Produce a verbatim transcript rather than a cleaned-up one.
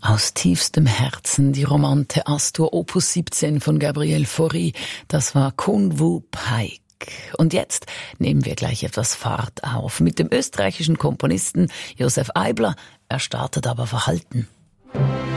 Aus tiefstem Herzen die Romante Astur Opus siebzehn von Gabriel Fauré. Das war Kunwu Paik. Und jetzt nehmen wir gleich etwas Fahrt auf mit dem österreichischen Komponisten Josef Eibler. Er startet aber verhalten.